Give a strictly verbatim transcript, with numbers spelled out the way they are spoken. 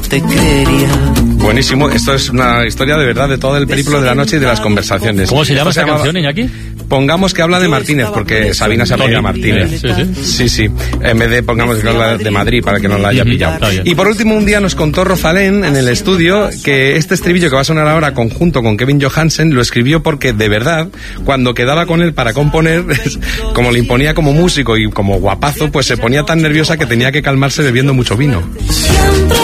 te creería. Buenísimo, esto es una historia de verdad de todo el periplo de la noche y de las conversaciones. ¿Cómo se llama esa llama... canción, Iñaki? Pongamos que habla de Martínez, porque Sabina se apellida Martínez. Sí, sí. Sí, sí. En vez de pongamos que habla de Madrid, para que no la haya Uh-huh, pillado. Y por último, un día nos contó Rosalén en el estudio que este estribillo que va a sonar ahora conjunto con Kevin Johansen lo escribió porque, de verdad, cuando quedaba con él para componer, como le imponía como músico y como guapazo, pues se ponía tan nerviosa que tenía que calmarse bebiendo mucho vino. Siempre